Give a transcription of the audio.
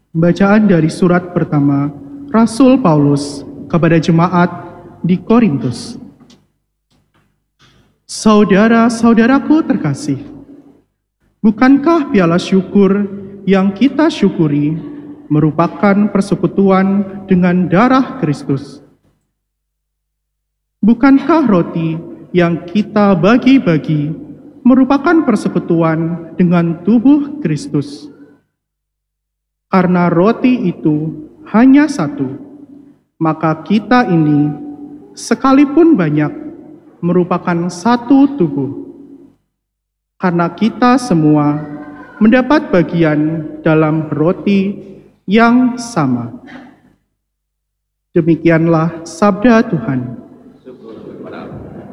Bacaan dari surat pertama Rasul Paulus kepada jemaat di Korintus. Saudara-saudaraku terkasih, bukankah piala syukur yang kita syukuri merupakan persekutuan dengan darah Kristus? Bukankah roti yang kita bagi-bagi merupakan persekutuan dengan tubuh Kristus? Karena roti itu hanya satu, maka kita ini, sekalipun banyak, merupakan satu tubuh. Karena kita semua mendapat bagian dalam roti yang sama. Demikianlah sabda Tuhan.